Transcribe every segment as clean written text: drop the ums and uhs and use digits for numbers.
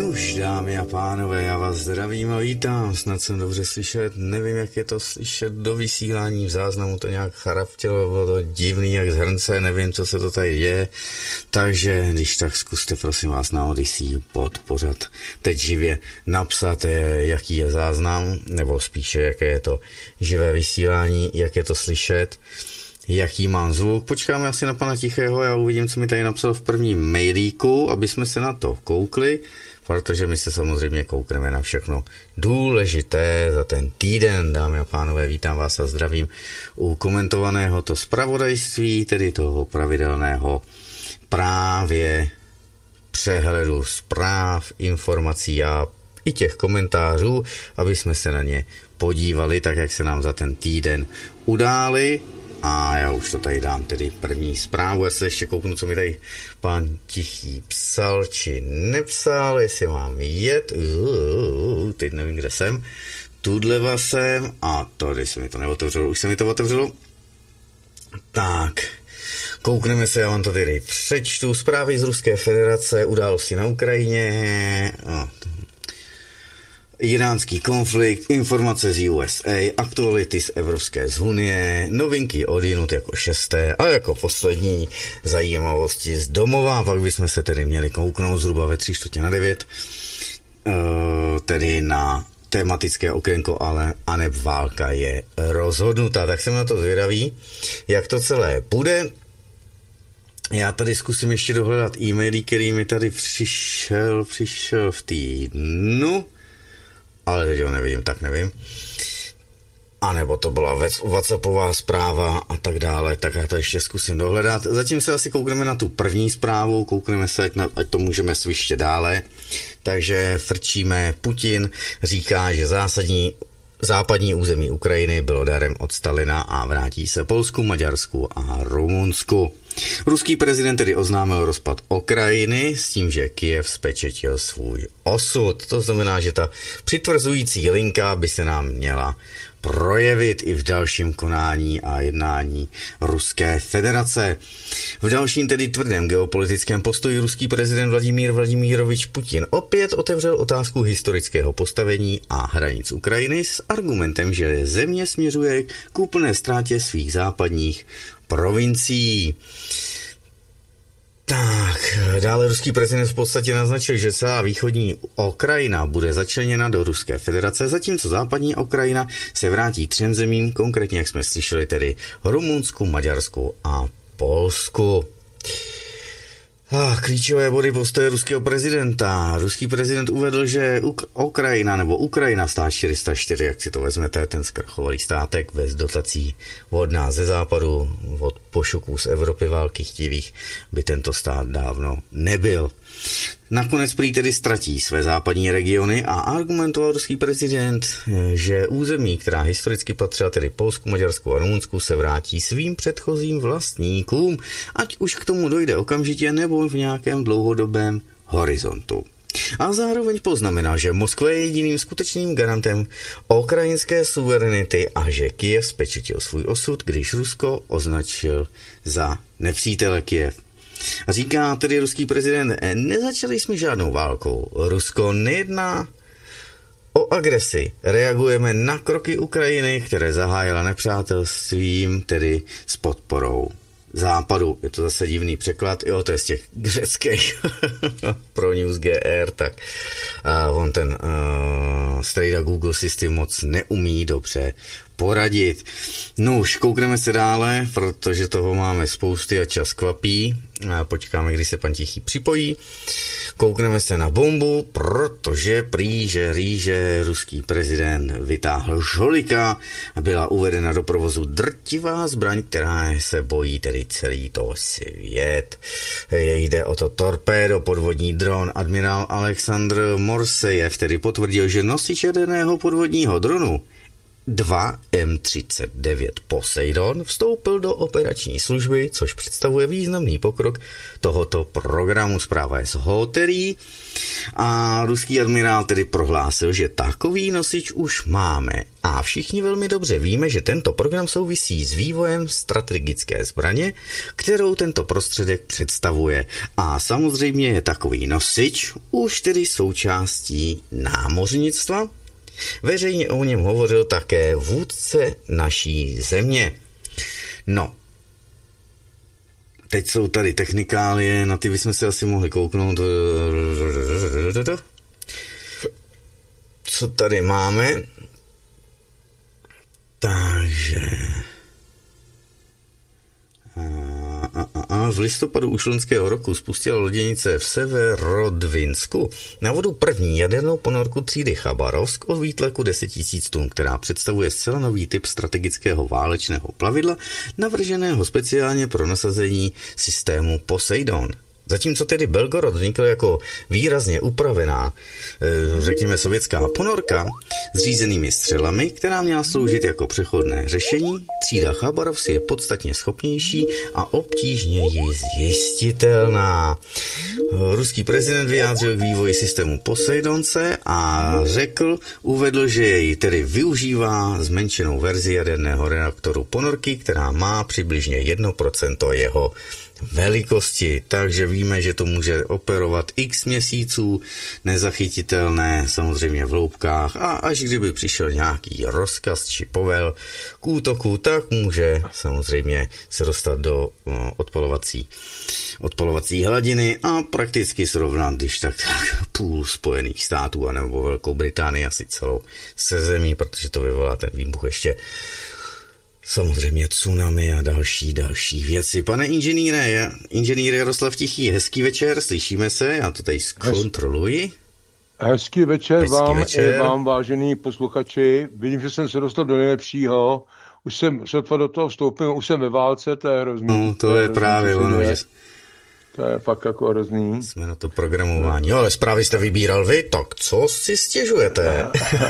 Nuž, dámy a pánové, já vás zdravím a vítám, snad jsem dobře slyšet, nevím, jak je to slyšet do vysílání, v záznamu to nějak charaftilo, bylo to divný jak z hrnce, nevím, co se to tady děje, takže když tak zkuste, prosím vás, na Odyssey pod pořad teď živě napsat, jaký je záznam, nebo spíše, jaké je to živé vysílání, jak je to slyšet, jaký mám zvuk. Počkáme asi na pana Tichého, já uvidím, co mi tady napsal v prvním mailíku, aby jsme se na to koukli, protože my se samozřejmě koukneme na všechno důležité za ten týden. Dámy a pánové, vítám vás a zdravím u komentovaného to zpravodajství, tedy toho pravidelného právě přehledu zpráv, informací a i těch komentářů, aby jsme se na ně podívali, tak jak se nám za ten týden udály. A já už to tady dám tedy první zprávu, já se ještě kouknu, co mi tady pan Tichý psal, či nepsal, jestli mám jet, teď nevím, kde jsem, tudleva jsem a tady se mi to neotevřelo, už se mi to otevřelo, tak, koukneme se, já vám to tedy přečtu, zprávy z Ruské federace, události na Ukrajině, iránský konflikt, informace z USA, aktuality z Evropské unie, novinky odjinud jako šesté a jako poslední zajímavosti z domova, pak bychom se tedy měli kouknout zhruba ve 8:45, tedy na tematické okénko, ale aneb válka je rozhodnutá, tak jsem na to zvědavý, jak to celé bude. Já tady zkusím ještě dohledat e-maily, který mi tady přišel v týdnu, ale teď ho nevidím, tak nevím. A nebo to byla WhatsAppová zpráva a tak dále, tak já to ještě zkusím dohledat. Zatím se asi koukneme na tu první zprávu, koukneme se, ať to můžeme sviště dále. Takže frčíme, Putin říká, že západní území Ukrajiny bylo darem od Stalina a vrátí se Polsku, Maďarsku a Rumunsku. Ruský prezident tedy oznámil rozpad Ukrajiny s tím, že Kyjev zpečetil svůj osud. To znamená, že ta přitvrzující linka by se nám měla projevit i v dalším konání a jednání Ruské federace. V dalším tedy tvrdém geopolitickém postoji ruský prezident Vladimír Vladimírovič Putin opět otevřel otázku historického postavení a hranic Ukrajiny s argumentem, že země směřuje k úplné ztrátě svých západních provincií. Tak, dále ruský prezident v podstatě naznačil, že celá východní Ukrajina bude začleněna do Ruské federace, zatímco západní Ukrajina se vrátí 3 zemím, konkrétně, jak jsme slyšeli, tedy Rumunsku, Maďarsku a Polsku. Klíčové body postoje ruského prezidenta. Ruský prezident uvedl, že Ukrajina stát 404, jak si to vezmete, ten zkrachovalý státek bez dotací od nás ze západu, od pošuků z Evropy války chtivých, by tento stát dávno nebyl. Nakonec prý tedy ztratí své západní regiony a argumentoval ruský prezident, že území, která historicky patřila tedy Polsku, Maďarsku a Rumunsku, se vrátí svým předchozím vlastníkům, ať už k tomu dojde okamžitě nebo v nějakém dlouhodobém horizontu. A zároveň poznamenal, že Moskva je jediným skutečným garantem ukrajinské suverenity a že Kyjev zpečetil svůj osud, když Rusko označil za nepřítele Kyjev. A říká tedy ruský prezident, nezačali jsme žádnou válkou. Rusko nejedná o agresi. Reagujeme na kroky Ukrajiny, které zahájila nepřátelstvím, tedy s podporou západu. Je to zase divný překlad, jo, to je z těch řeckých pro News GR, tak on ten strejda Google si s tím moc neumí dobře poradit. No už koukneme se dále, protože toho máme spousty a čas kvapí. Počkáme, kdy se pan Tichý připojí. Koukneme se na bombu, protože prý, že rýže ruský prezident vytáhl žolika a byla uvedena do provozu drtivá zbraň, která se bojí tedy celý to svět. Jde o to torpédo, podvodní dron. Admirál Aleksandr Morsejev tedy potvrdil, že nosič jaderného podvodního dronu 2 M39 Poseidon vstoupil do operační služby, což představuje významný pokrok tohoto programu. Zpráva je z Hoterí a ruský admirál tedy prohlásil, že takový nosič už máme. A všichni velmi dobře víme, že tento program souvisí s vývojem strategické zbraně, kterou tento prostředek představuje. A samozřejmě je takový nosič už tedy součástí námořnictva. Veřejně o něm hovořil také vůdce naší země. No, teď jsou tady technikálie, na ty bychom si asi mohli kouknout. Co tady máme? Takže... V listopadu už loňského roku spustila loděnice v Severodvinsku na vodu první jadernou ponorku třídy Chabarovsk o výtleku 10 000 tun, která představuje zcela nový typ strategického válečného plavidla, navrženého speciálně pro nasazení systému Poseidon. Zatímco tedy Belgorod vznikl jako výrazně upravená, řekněme, sovětská ponorka s řízenými střelami, která měla sloužit jako přechodné řešení, třída Chabarovsk je podstatně schopnější a obtížněji zjistitelná. Ruský prezident vyjádřil k vývoji systému Poseidonce a uvedl, že jej tedy využívá zmenšenou verzi jaderného reaktoru ponorky, která má přibližně 1% jeho velikosti, takže víme, že to může operovat x měsíců, nezachytitelné samozřejmě v hloubkách a až kdyby přišel nějaký rozkaz či povel k útoku, tak může samozřejmě se dostat do odpalovací hladiny a prakticky srovnat, když tak půl Spojených států anebo Velkou Británii, asi celou se zemí, protože to vyvolá ten výbuch ještě. Samozřejmě tsunami a další věci. Pane inženýre Jaroslav Tichý, hezký večer, slyšíme se, já to tady zkontroluji. Hezký večer vám, vážení posluchači. Vidím, že jsem se dostal do nejlepšího. Už jsem sotva do toho vstoupil, už jsem ve válce, to je hrozný. No, to je právě ono, že... To je fakt jako hrozný. Jsme na to programování. Ale zprávy jste vybíral vy, tak co si stěžujete?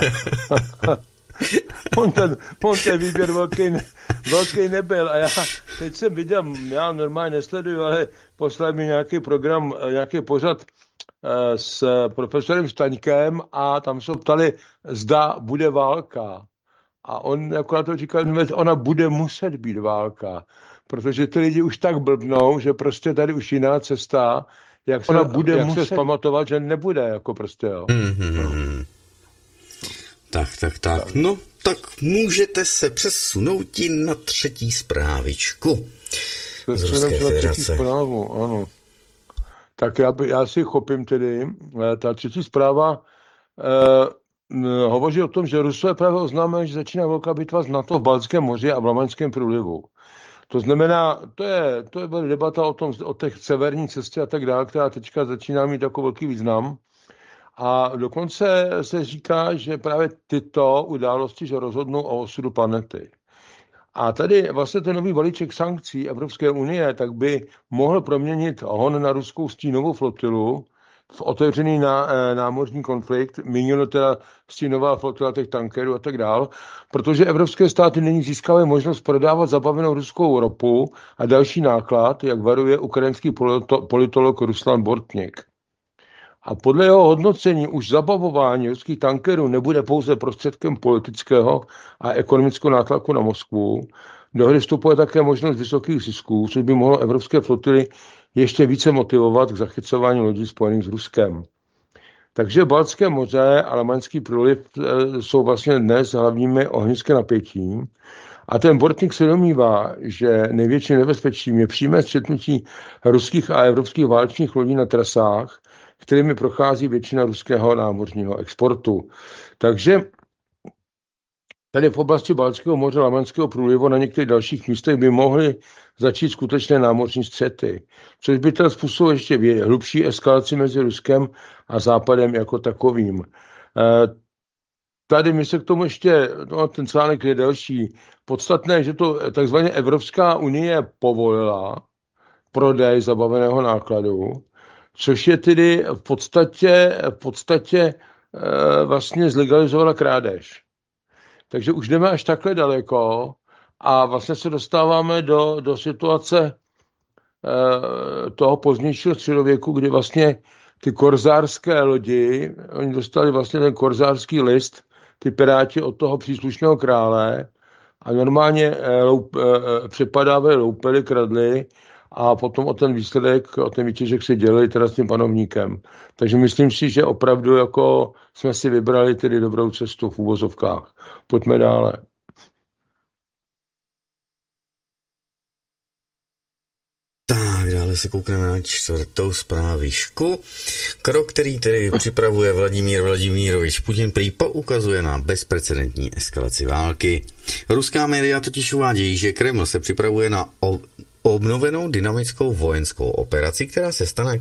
On ten výběr velký nebyl a já teď jsem viděl, já normálně nesleduju, ale poslal mi nějaký program, nějaký pořad s profesorem Staňkem a tam se ptali, zda bude válka. A on jako na to říkal, že ona bude muset být válka, protože ty lidi už tak blbnou, že prostě tady už jiná cesta, jak se vzpamatovat, že nebude, jako prostě, jo. Tak. No, tak můžete se přesunout na třetí zprávičku z Ruské federace. Zprávu, ano. Tak já si chopím tedy. Ta třetí zpráva hovoří o tom, že Rusové právě oznámili, že začíná velká bitva z NATO v Baltském moři a v Lamaňském průlivu. To znamená, to je debata o těch severní cestě a tak dále, která teďka začíná mít jako velký význam. A dokonce se říká, že právě tyto události, že rozhodnou o osudu planety. A tady vlastně ten nový balíček sankcí Evropské unie tak by mohl proměnit hon na ruskou stínovou flotilu v otevřený námořní konflikt, míněno teda stínová flotila těch tankerů a tak dál, protože evropské státy nyní získávají možnost prodávat zabavenou ruskou ropu a další náklad, jak varuje ukrajinský politolog Ruslan Bortnik. A podle jeho hodnocení už zabavování ruských tankerů nebude pouze prostředkem politického a ekonomického nátlaku na Moskvu. Do hry vstupuje také možnost vysokých zisků, což by mohlo evropské flotily ještě více motivovat k zachycování lodí spojených s Ruskem. Takže Baltské moře a Lamaňský průliv jsou vlastně dnes hlavními ohnisky napětí. A ten Bortnik se domnívá, že největší nebezpečím je přímé střetnutí ruských a evropských válečných lodí na trasách, kterými prochází většina ruského námořního exportu. Takže tady v oblasti Baltského moře, Lamaňského průlivu na některých dalších místech by mohly začít skutečné námořní střety, což by ten způsobil ještě hlubší eskalaci mezi Ruskem a Západem jako takovým. Tady my se k tomu ještě, ten článek je delší, podstatné, že to takzvaně Evropská unie povolila prodej zabaveného nákladu, což je tedy v podstatě vlastně zlegalizovala krádež. Takže už jdeme až takhle daleko a vlastně se dostáváme do situace toho pozdějšího středověku, kdy vlastně ty korzárské lodi, oni dostali vlastně ten korzárský list, ty piráti od toho příslušného krále a normálně přepadávali, loupili, kradli a potom o ten výsledek, o ten výtěžek se dělili teda s tím panovníkem. Takže myslím si, že opravdu jako jsme si vybrali tedy dobrou cestu v uvozovkách. Pojďme dále. Tak, dále se koukneme na 4. zprávičku. Krok, který tedy připravuje Vladimír Vladimírovič Putin, prý poukazuje na bezprecedentní eskalaci války. Ruská média totiž uvádějí, že Kreml se připravuje na obnovenou dynamickou vojenskou operaci, která se stane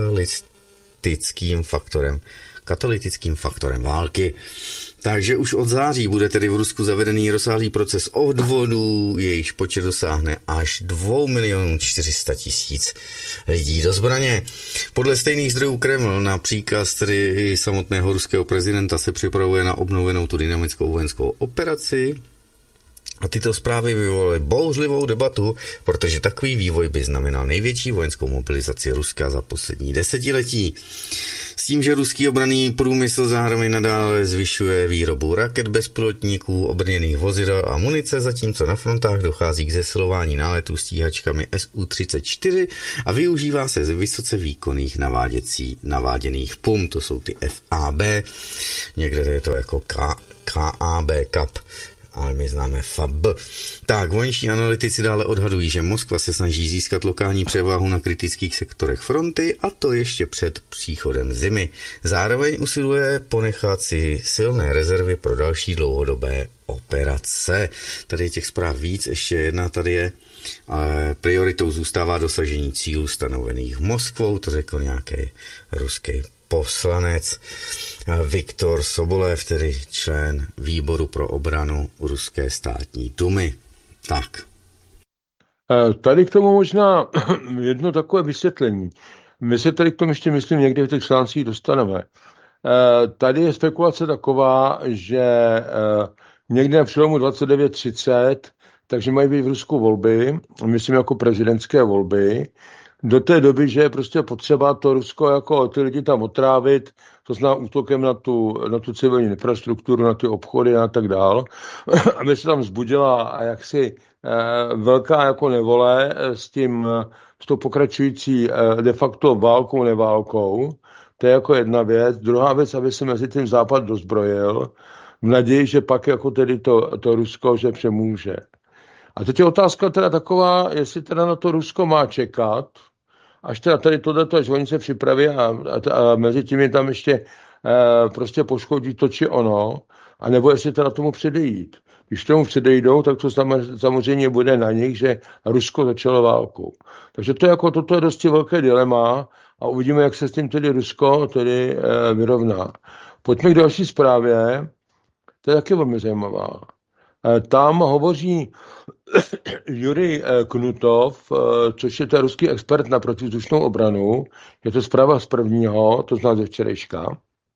katalytickým faktorem války. Takže už od září bude tedy v Rusku zavedený rozsáhlý proces odvodů, jejichž počet dosáhne až 2 400 000 lidí do zbraně. Podle stejných zdrojů Kreml na příkaz tedy samotného ruského prezidenta se připravuje na obnovenou tu dynamickou vojenskou operaci. A tyto zprávy vyvolaly bouřlivou debatu, protože takový vývoj by znamenal největší vojenskou mobilizaci Ruska za poslední desetiletí. S tím, že ruský obranný průmysl zároveň nadále zvyšuje výrobu raket, bezpilotníků, obrněných vozidel a munice, zatímco na frontách dochází k zesilování náletů stíhačkami Su-34 a využívá se z vysoce výkonných naváděných pum, to jsou ty FAB, někde je to jako KAB, KAP, ale my známe FAB. Tak, vojenští analytici dále odhadují, že Moskva se snaží získat lokální převahu na kritických sektorech fronty, a to ještě před příchodem zimy. Zároveň usiluje ponechat si silné rezervy pro další dlouhodobé operace. Tady je těch zpráv víc, ještě jedna tady je. Prioritou zůstává dosažení cílů stanovených Moskvou, to řekl nějaký ruský poslanec Viktor Sobolev, tedy člen výboru pro obranu ruské státní dumy. Tak. Tady k tomu možná jedno takové vysvětlení. My se tady k tomu ještě, myslím, někde v těch článcích dostaneme. Tady je spekulace taková, že někde na přelomu 29-30, takže mají být v Rusku volby, myslím jako prezidentské volby, do té doby, že je prostě potřeba to Rusko jako ty lidi tam otrávit, to znamená útokem na tu civilní infrastrukturu, na ty obchody a tak dál, aby se tam vzbudila jaksi velká jako nevole s tou pokračující de facto válkou, neválkou. To je jako jedna věc. Druhá věc, aby se mezi tím Západ dozbrojil, v naději, že pak jako tedy to Rusko, že přemůže. A teď je otázka teda taková, jestli teda na to Rusko má čekat, až teda tady tohleto, až oni se připraví a mezi tím je tam ještě prostě poškodí to či ono, a nebo jestli teda tomu předejít. Když tomu předejdou, tak to samozřejmě bude na nich, že Rusko začalo válku. Takže toto je dosti velké dilema a uvidíme, jak se s tím tedy Rusko tedy vyrovná. Pojďme k další zprávě, to je taky velmi zajímavá. Tam hovoří Jurij Knutov, což je ten ruský expert na protivzdušnou obranu. Je to zpráva z 1. to znamená ze včerejška,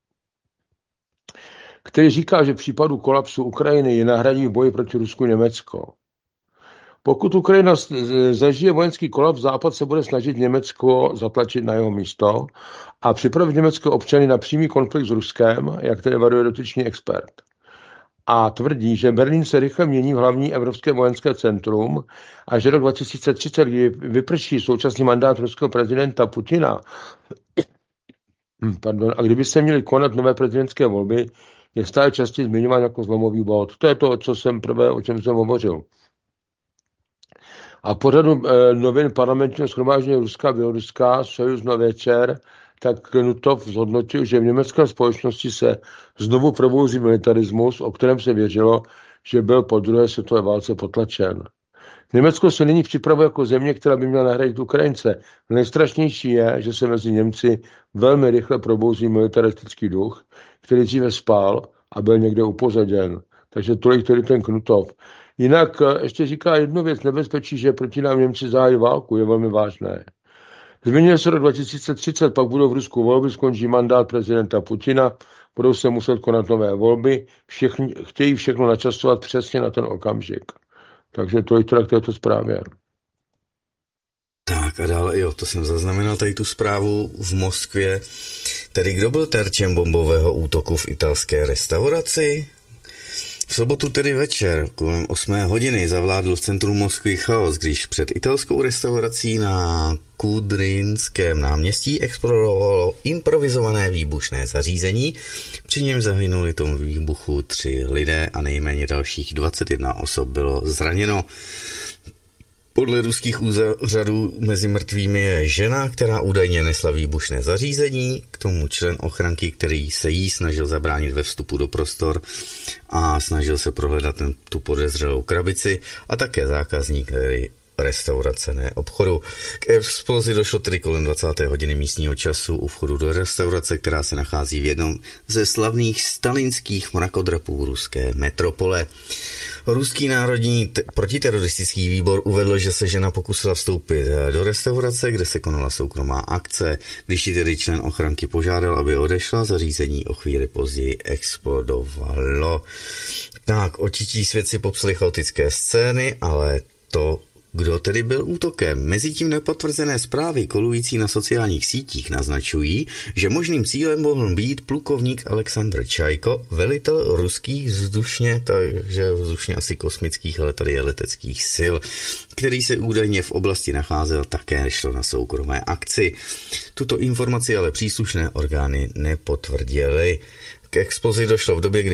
který říká, že v případu kolapsu Ukrajiny je nahradí v boji proti Rusku Německo. Pokud Ukrajina zažije vojenský kolaps, Západ se bude snažit Německo zatlačit na jeho místo a připravit německé občany na přímý konflikt s Ruskem, jak tedy varuje dotyčný expert. A tvrdí, že Berlín se rychle mění v hlavní evropské vojenské centrum a že rok 2030, kdy vyprší současný mandát ruského prezidenta Putina, a kdyby se měly konat nové prezidentské volby, je stále častěji zmiňován jako zlomový bod. To je to, o čem jsem hovořil. A pořadu novin parlamentního shromáždění Ruska a Běloruska Sojuz na večer, tak Knutov zhodnotil, že v německé společnosti se znovu probouzí militarismus, o kterém se věřilo, že byl po druhé světové válce potlačen. Německo se nyní připravuje jako země, která by měla nahradit Ukrajince. Nejstrašnější je, že se mezi Němci velmi rychle probouzí militaristický duch, který dříve spál a byl někde upozaděn. Takže tolik tedy ten Knutov. Jinak ještě říká jednu věc, nebezpečí, že proti nám Němci zahájí válku, je velmi vážné. Změnil se rok 2030, pak budou v Rusku volby, skončí mandát prezidenta Putina, budou se muset konat nové volby, chtějí všechno načasovat přesně na ten okamžik. Takže to je k této zprávě. Tak a dále, jo, to jsem zaznamenal tady tu zprávu v Moskvě. Tedy kdo byl terčem bombového útoku v italské restauraci? V sobotu tedy večer kolem 8 hodiny zavládl v centru Moskvy chaos, když před italskou restaurací na Kudrynském náměstí explodovalo improvizované výbušné zařízení, při něm zahynuli tomu výbuchu 3 lidé a nejméně dalších 21 osob bylo zraněno. Podle ruských úřadů mezi mrtvými je žena, která údajně nesla výbušné zařízení, k tomu člen ochranky, který se jí snažil zabránit ve vstupu do prostor a snažil se prohledat tu podezřelou krabici a také zákazník, který restaurace, ne obchodu. K explozi došlo tedy kolem 20. hodiny místního času u vchodu do restaurace, která se nachází v jednom ze slavných stalinských mrakodrapů ruské metropole. Ruský národní protiteroristický výbor uvedl, že se žena pokusila vstoupit do restaurace, kde se konala soukromá akce. Když ji tedy člen ochranky požádal, aby odešla, zařízení o chvíli později explodovalo. Tak, očičí svědci popsali chaotické scény, ale to, kdo tedy byl útokem? Mezitím nepotvrzené zprávy kolující na sociálních sítích naznačují, že možným cílem mohl být plukovník Alexandr Čajko, velitel ruských takže vzdušně asi kosmických, ale tady je leteckých sil, který se údajně v oblasti nacházel, také šlo na soukromé akci. Tuto informaci ale příslušné orgány nepotvrdily. K explozi došlo v době, kdy